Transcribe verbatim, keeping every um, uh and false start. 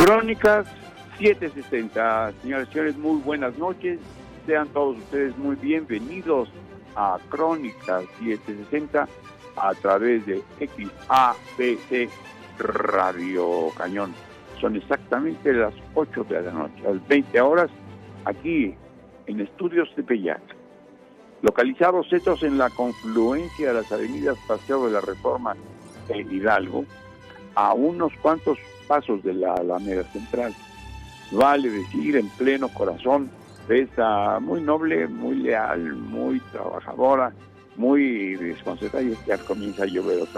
Crónicas setecientos sesenta, señoras y señores, muy buenas noches. Sean todos ustedes muy bienvenidos a Crónicas setecientos sesenta a través de X A B C Radio Cañón. Son exactamente las ocho de la noche, las veinte horas, aquí en Estudios Tepeyac. Localizados estos en la confluencia de las avenidas Paseo de la Reforma e Hidalgo, a unos cuantos pasos de la Alameda Central. Vale decir, en pleno corazón de esta muy noble, muy leal, muy trabajadora, muy desconcertada, y ya comienza a llover otra